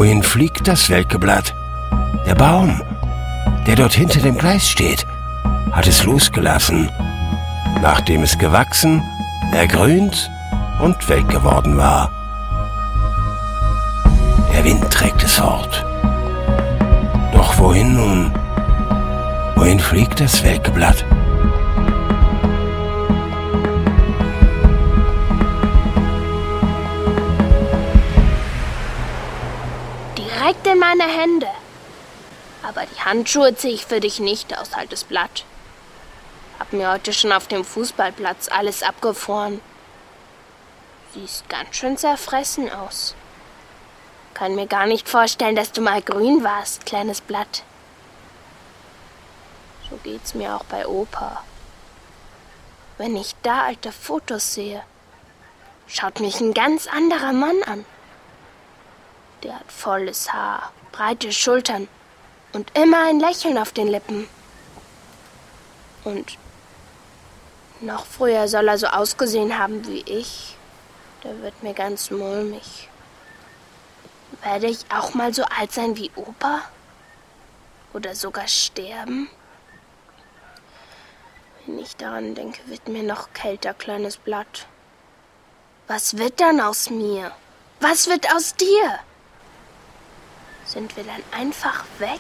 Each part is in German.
Wohin fliegt das welke Blatt? Der Baum, der dort hinter dem Gleis steht, hat es losgelassen, nachdem es gewachsen, ergrünt und welk geworden war. Der Wind trägt es fort. Doch wohin nun? Wohin fliegt das welke Blatt? Direkt in meine Hände. Aber die Handschuhe ziehe ich für dich nicht aus, altes Blatt. Hab mir heute schon auf dem Fußballplatz alles abgefroren. Siehst ganz schön zerfressen aus. Kann mir gar nicht vorstellen, dass du mal grün warst, kleines Blatt. So geht's mir auch bei Opa. Wenn ich da alte Fotos sehe, schaut mich ein ganz anderer Mann an. Der hat volles Haar, breite Schultern und immer ein Lächeln auf den Lippen. Und noch früher soll er so ausgesehen haben wie ich. Der wird mir ganz mulmig. Werde ich auch mal so alt sein wie Opa? Oder sogar sterben? Wenn ich daran denke, wird mir noch kälter, kleines Blatt. Was wird dann aus mir? Was wird aus dir? Sind wir dann einfach weg?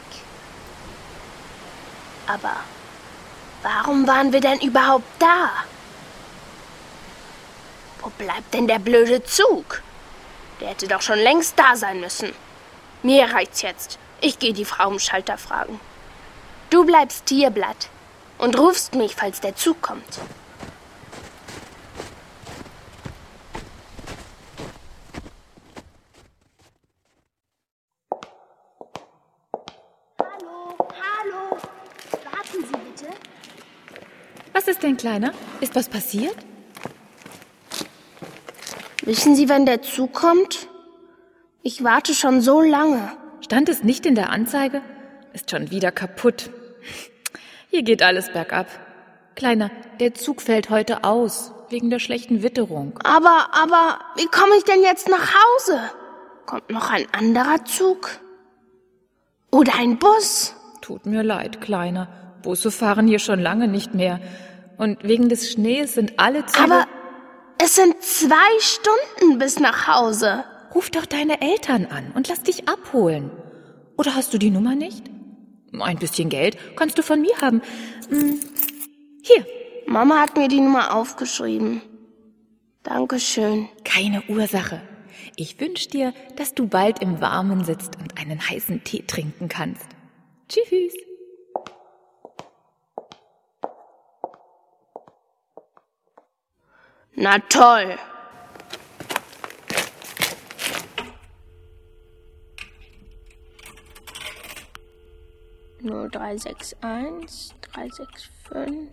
Aber warum waren wir denn überhaupt da? Wo bleibt denn der blöde Zug? Der hätte doch schon längst da sein müssen. Mir reicht's jetzt. Ich gehe die Frau im Schalter fragen. Du bleibst hier, Blatt, und rufst mich, falls der Zug kommt. Hallo, warten Sie bitte. Was ist denn, Kleiner? Ist was passiert? Wissen Sie, wann der Zug kommt? Ich warte schon so lange. Stand es nicht in der Anzeige? Ist schon wieder kaputt. Hier geht alles bergab. Kleiner, der Zug fällt heute aus, wegen der schlechten Witterung. Aber, wie komme ich denn jetzt nach Hause? Kommt noch ein anderer Zug? Oder ein Bus? Tut mir leid, Kleiner. Busse fahren hier schon lange nicht mehr. Und wegen des Schnees sind alle Züge... Aber es sind 2 Stunden bis nach Hause. Ruf doch deine Eltern an und lass dich abholen. Oder hast du die Nummer nicht? Ein bisschen Geld kannst du von mir haben. Hier. Mama hat mir die Nummer aufgeschrieben. Dankeschön. Keine Ursache. Ich wünsche dir, dass du bald im Warmen sitzt und einen heißen Tee trinken kannst. Tschüss. Na toll. Nur 361, 365.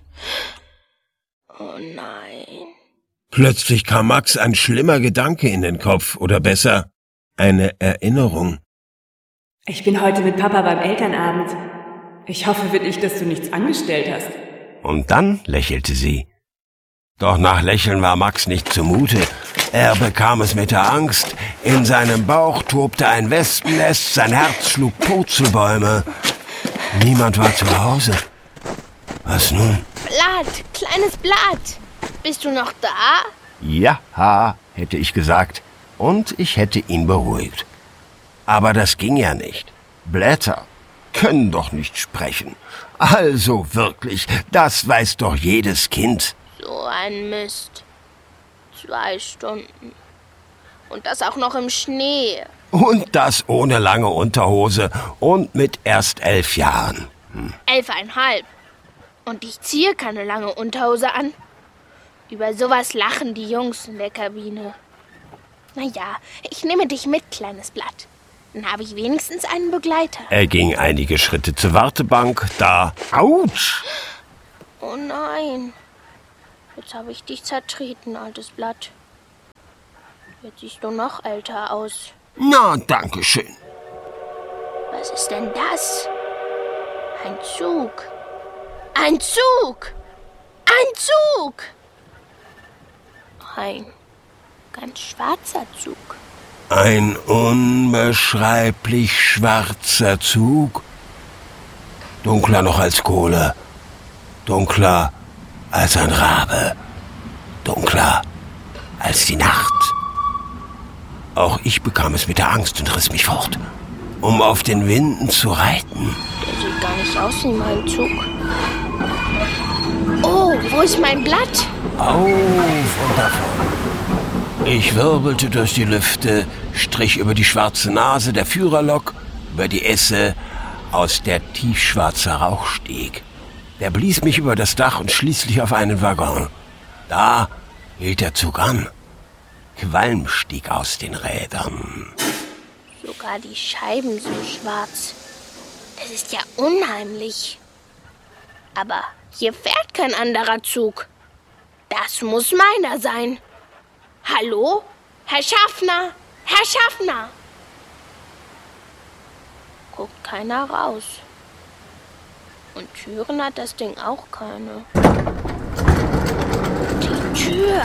Oh nein. Plötzlich kam Max ein schlimmer Gedanke in den Kopf, oder besser, eine Erinnerung. Ich bin heute mit Papa beim Elternabend. Ich hoffe wirklich, dass du nichts angestellt hast. Und dann lächelte sie. Doch nach Lächeln war Max nicht zumute. Er bekam es mit der Angst. In seinem Bauch tobte ein Wespennest, sein Herz schlug Purzelbäume. Niemand war zu Hause. Was nun? Blatt, kleines Blatt. Bist du noch da? Ja, hätte ich gesagt. Und ich hätte ihn beruhigt. Aber das ging ja nicht. Blätter können doch nicht sprechen. Also wirklich, das weiß doch jedes Kind. So ein Mist. 2 Stunden. Und das auch noch im Schnee. Und das ohne lange Unterhose und mit erst 11 Jahren. 11,5. Und ich ziehe keine lange Unterhose an. Über sowas lachen die Jungs in der Kabine. Naja, ich nehme dich mit, kleines Blatt. Dann habe ich wenigstens einen Begleiter. Er ging einige Schritte zur Wartebank, da... Autsch! Oh nein. Jetzt habe ich dich zertreten, altes Blatt. Jetzt siehst du noch älter aus. Na, danke schön. Was ist denn das? Ein Zug. Ein Zug! Ein Zug! Ein ganz schwarzer Zug. Ein unbeschreiblich schwarzer Zug, dunkler noch als Kohle, dunkler als ein Rabe, dunkler als die Nacht. Auch ich bekam es mit der Angst und riss mich fort, um auf den Winden zu reiten. Der sieht gar nicht aus wie mein Zug. Oh, wo ist mein Blatt? Auf und davon. Ich wirbelte durch die Lüfte, strich über die schwarze Nase der Führerlok, über die Esse, aus der tiefschwarzer Rauch stieg. Der blies mich über das Dach und schließlich auf einen Waggon. Da hielt der Zug an. Qualm stieg aus den Rädern. Sogar die Scheiben sind schwarz. Das ist ja unheimlich. Aber hier fährt kein anderer Zug. Das muss meiner sein. Hallo? Herr Schaffner! Herr Schaffner! Guckt keiner raus. Und Türen hat das Ding auch keine. Die Tür!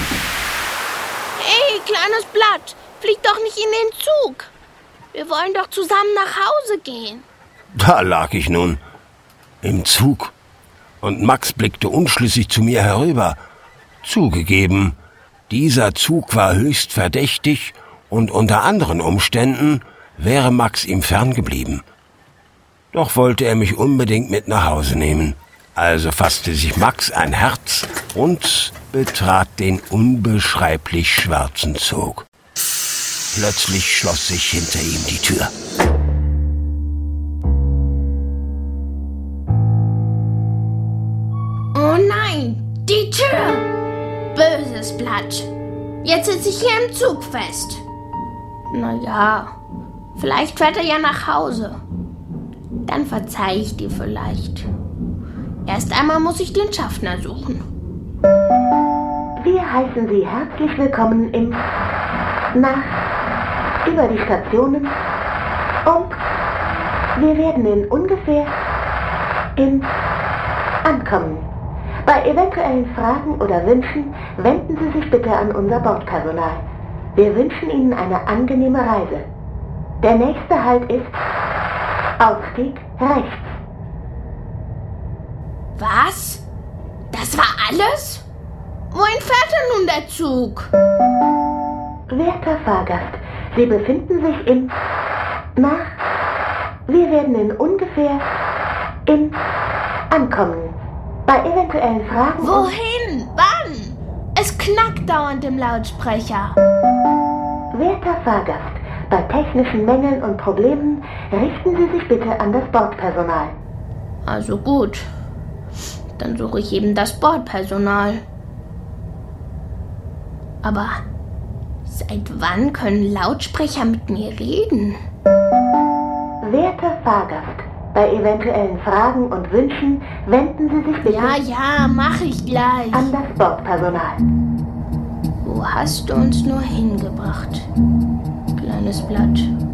Hey, kleines Blatt! Flieg doch nicht in den Zug! Wir wollen doch zusammen nach Hause gehen. Da lag ich nun, im Zug. Und Max blickte unschlüssig zu mir herüber. Zugegeben, dieser Zug war höchst verdächtig und unter anderen Umständen wäre Max ihm ferngeblieben. Doch wollte er mich unbedingt mit nach Hause nehmen. Also fasste sich Max ein Herz und betrat den unbeschreiblich schwarzen Zug. Plötzlich schloss sich hinter ihm die Tür. Oh nein, die Tür! Böses Blatt. Jetzt sitze ich hier im Zug fest. Naja, vielleicht fährt er ja nach Hause. Dann verzeihe ich dir vielleicht. Erst einmal muss ich den Schaffner suchen. Wir heißen Sie herzlich willkommen über die Stationen und wir werden in ungefähr ankommen. Bei eventuellen Fragen oder Wünschen wenden Sie sich bitte an unser Bordpersonal. Wir wünschen Ihnen eine angenehme Reise. Der nächste Halt ist Ausstieg rechts. Was? Das war alles? Wohin fährt denn nun der Zug? Werter Fahrgast, Sie befinden sich wir werden in ungefähr ankommen. Bei eventuellen Fragen... Wohin? Wann? Es knackt dauernd im Lautsprecher. Werter Fahrgast, bei technischen Mängeln und Problemen richten Sie sich bitte an das Bordpersonal. Also gut. Dann suche ich eben das Bordpersonal. Aber seit wann können Lautsprecher mit mir reden? Werter Fahrgast, bei eventuellen Fragen und Wünschen wenden Sie sich bitte Ja, mach ich gleich. an das Bordpersonal. Wo hast du uns nur hingebracht, kleines Blatt?